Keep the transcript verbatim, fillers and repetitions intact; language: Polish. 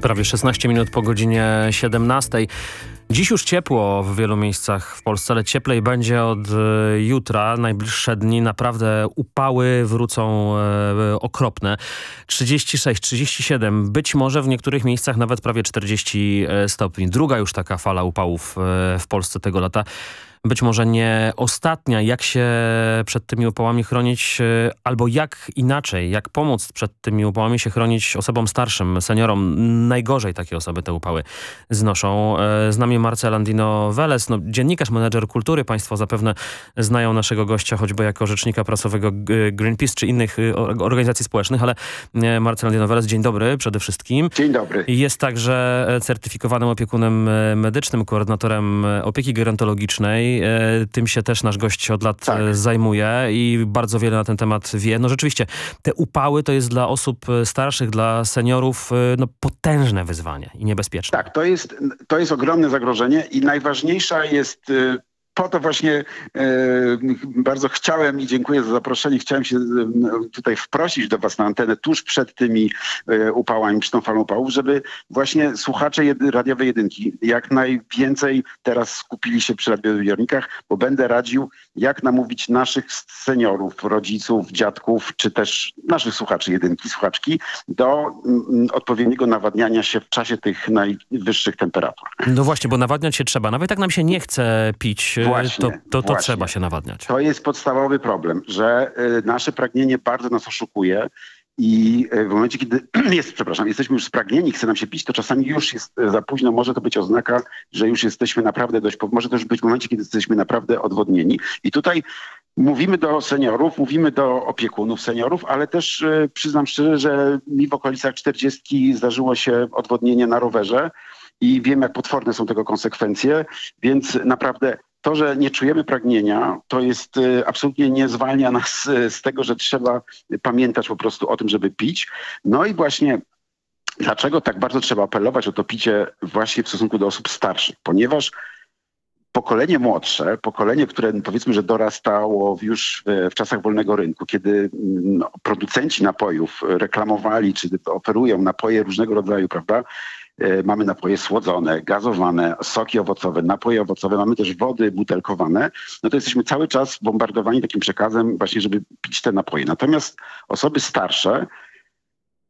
Prawie szesnaście minut po godzinie siedemnastej. Dziś już ciepło w wielu miejscach w Polsce, ale cieplej będzie od e, jutra. Najbliższe dni naprawdę upały wrócą e, okropne. trzydzieści sześć, trzydzieści siedem, być może w niektórych miejscach nawet prawie czterdzieści stopni. Druga już taka fala upałów e, w Polsce tego lata. Być może nie ostatnia. Jak się przed tymi upałami chronić, albo jak inaczej, jak pomóc przed tymi upałami się chronić osobom starszym, seniorom. Najgorzej takie osoby te upały znoszą. Z nami Marcel Andino-Velez, no, dziennikarz, menedżer kultury. Państwo zapewne znają naszego gościa choćby jako rzecznika prasowego Greenpeace czy innych organizacji społecznych, ale Marcel Andino-Velez, dzień dobry przede wszystkim. Dzień dobry. Jest także certyfikowanym opiekunem medycznym, koordynatorem opieki gerontologicznej. Tym się też nasz gość od lat tak. zajmuje i bardzo wiele na ten temat wie. No rzeczywiście, te upały to jest dla osób starszych, dla seniorów no, potężne wyzwanie i niebezpieczne. Tak, to jest, to jest ogromne zagrożenie i najważniejsza jest... Po to właśnie e, bardzo chciałem i dziękuję za zaproszenie. Chciałem się e, tutaj wprosić do was na antenę tuż przed tymi e, upałami, przed tą falą upałów, żeby właśnie słuchacze jedy, radiowej jedynki jak najwięcej teraz skupili się przy radioodbiornikach, bo będę radził, jak namówić naszych seniorów, rodziców, dziadków, czy też naszych słuchaczy jedynki, słuchaczki do m, odpowiedniego nawadniania się w czasie tych najwyższych temperatur. No właśnie, bo nawadniać się trzeba. Nawet jak nam się nie chce pić, Właśnie, to, to, to właśnie. trzeba się nawadniać. To jest podstawowy problem, że y, nasze pragnienie bardzo nas oszukuje i y, w momencie, kiedy jest, przepraszam, jesteśmy już spragnieni, chce nam się pić, to czasami już jest y, za późno. Może to być oznaka, że już jesteśmy naprawdę dość, może to już być w momencie, kiedy jesteśmy naprawdę odwodnieni. I tutaj mówimy do seniorów, mówimy do opiekunów seniorów, ale też y, przyznam szczerze, że mi w okolicach czterdziestki zdarzyło się odwodnienie na rowerze i wiem, jak potworne są tego konsekwencje, więc naprawdę to, że nie czujemy pragnienia, to jest y, absolutnie nie zwalnia nas y, z tego, że trzeba pamiętać po prostu o tym, żeby pić. No i właśnie dlaczego tak bardzo trzeba apelować o to picie właśnie w stosunku do osób starszych? Ponieważ pokolenie młodsze, pokolenie, które powiedzmy, że dorastało już w, w czasach wolnego rynku, kiedy no, producenci napojów reklamowali, czy oferują napoje różnego rodzaju, prawda? Mamy napoje słodzone, gazowane, soki owocowe, napoje owocowe, mamy też wody butelkowane, no to jesteśmy cały czas bombardowani takim przekazem właśnie, żeby pić te napoje. Natomiast osoby starsze